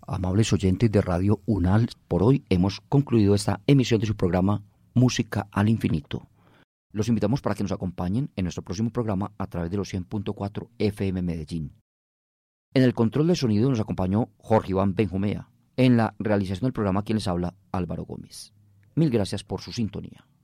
Amables oyentes de Radio UNAL, por hoy hemos concluido esta emisión de su programa Música al Infinito. Los invitamos para que nos acompañen en nuestro próximo programa a través de los 100.4 FM Medellín. En el control de sonido nos acompañó Jorge Iván Benjumea. En la realización del programa, quien les habla, Álvaro Gómez. Mil gracias por su sintonía.